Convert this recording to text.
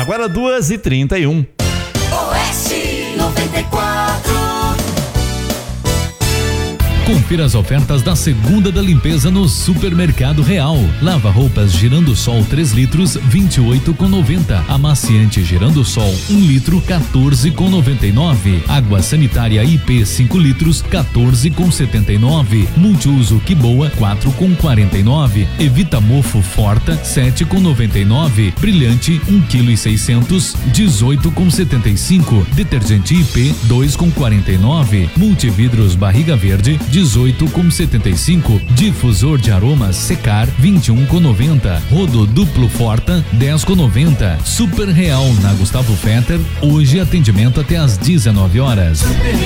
Agora 2h31. Oeste 94. Confira as ofertas da segunda da limpeza no Supermercado Real. Lava-roupas Girando-Sol 3 litros, 28,90. Amaciante Girando-Sol 1 litro, 14,99. Água sanitária IP 5 litros, 14,79. Multiuso Quiboa 4,49. Evita Mofo Forta 7,99. Brilhante 1,6 kg, 18,75. Detergente IP 2,49. Multividros Barriga Verde 18,75. Difusor de aromas Secar 21,90. Rodo duplo Forta 10,90. Super Real na Gustavo Fetter. Hoje atendimento até às 19 horas.